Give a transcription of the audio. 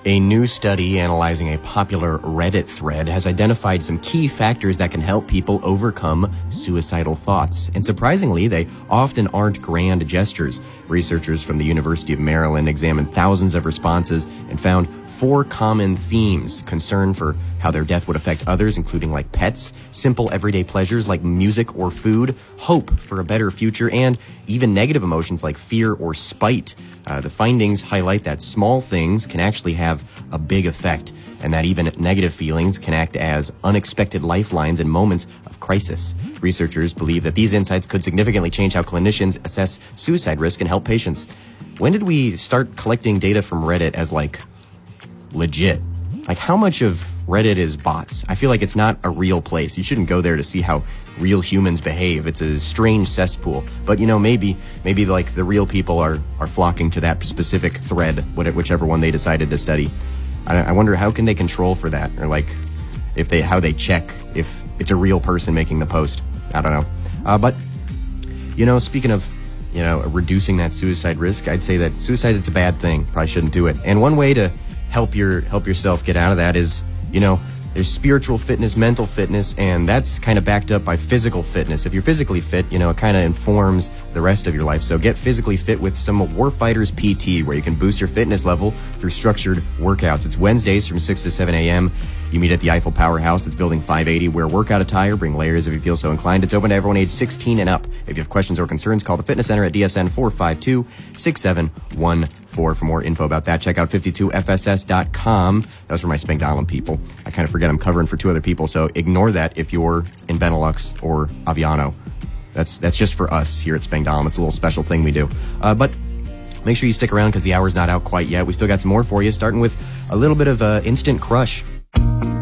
A new study analyzing a popular Reddit thread has identified some key factors that can help people overcome suicidal thoughts. And surprisingly, they often aren't grand gestures. Researchers from the University of Maryland examined thousands of responses and found 4 common themes: concern for how their death would affect others, including like pets, simple everyday pleasures like music or food, hope for a better future, and even negative emotions like fear or spite. The findings highlight that small things can actually have a big effect, and that even negative feelings can act as unexpected lifelines in moments of crisis. Researchers believe that these insights could significantly change how clinicians assess suicide risk and help patients. When did we start collecting data from Reddit as like legit? Like, how much of Reddit is bots? I feel like it's not a real place. You shouldn't go there to see how real humans behave. It's a strange cesspool. But, you know, maybe like the real people are flocking to that specific thread, whichever one they decided to study. I wonder, how can they control for that? Or like, how they check if it's a real person making the post. I don't know. But, you know, speaking of, you know, reducing that suicide risk, I'd say that suicide is a bad thing. Probably shouldn't do it. And one way to help yourself get out of that is, you know, there's spiritual fitness, mental fitness, and that's kind of backed up by physical fitness. If you're physically fit, you know, it kind of informs the rest of your life. So get physically fit with some Warfighters PT, where you can boost your fitness level through structured workouts. It's Wednesdays from 6 to 7 a.m. You meet at the Eiffel Powerhouse. That's building 580. Wear workout attire, bring layers if you feel so inclined. It's open to everyone age 16 and up. If you have questions or concerns, call the fitness center at DSN 452-6714. For more info about that, check out 52fss.com. That was for my Spank Island people. I kind of forget I'm covering for 2 other people, so ignore that if you're in Benelux or Aviano. That's just for us here at Spank Island. It's a little special thing we do. But make sure you stick around because the hour's not out quite yet. We still got some more for you, starting with a little bit of Instant Crush.